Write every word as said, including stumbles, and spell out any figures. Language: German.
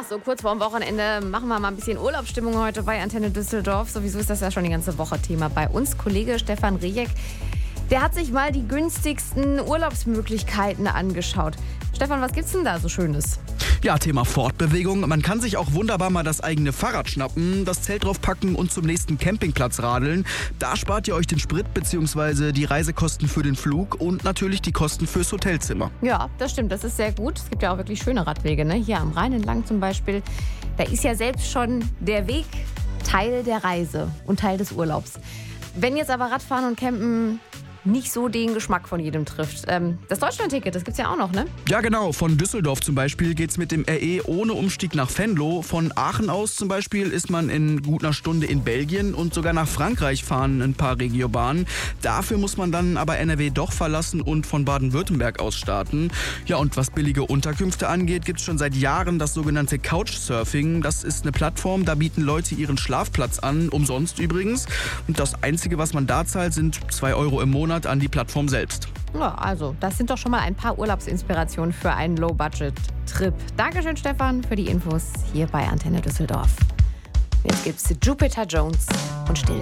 Ja, so kurz vorm Wochenende machen wir mal ein bisschen Urlaubsstimmung heute bei Antenne Düsseldorf. Sowieso ist das ja schon die ganze Woche Thema bei uns. Kollege Stefan Rejek, der hat sich mal die günstigsten Urlaubsmöglichkeiten angeschaut. Stefan, was gibt's denn da so Schönes? Ja, Thema Fortbewegung. Man kann sich auch wunderbar mal das eigene Fahrrad schnappen, das Zelt draufpacken und zum nächsten Campingplatz radeln. Da spart ihr euch den Sprit bzw. die Reisekosten für den Flug und natürlich die Kosten fürs Hotelzimmer. Ja, das stimmt. Das ist sehr gut. Es gibt ja auch wirklich schöne Radwege, ne? Hier am Rhein entlang zum Beispiel. Da ist ja selbst schon der Weg Teil der Reise und Teil des Urlaubs. Wenn jetzt aber Radfahren und Campen nicht so den Geschmack von jedem trifft. Ähm, das Deutschlandticket, das gibt's ja auch noch, ne? Ja, genau. Von Düsseldorf zum Beispiel geht's mit dem R E ohne Umstieg nach Venlo. Von Aachen aus zum Beispiel ist man in gut einer Stunde in Belgien und sogar nach Frankreich fahren ein paar Regiobahnen. Dafür muss man dann aber N R W doch verlassen und von Baden-Württemberg aus starten. Ja, und was billige Unterkünfte angeht, gibt's schon seit Jahren das sogenannte Couchsurfing. Das ist eine Plattform, da bieten Leute ihren Schlafplatz an, umsonst übrigens. Und das Einzige, was man da zahlt, sind zwei Euro im Monat an die Plattform selbst. Ja, also, das sind doch schon mal ein paar Urlaubsinspirationen für einen Low-Budget-Trip. Dankeschön, Stefan, für die Infos hier bei Antenne Düsseldorf. Jetzt gibt's Jupiter Jones und Still.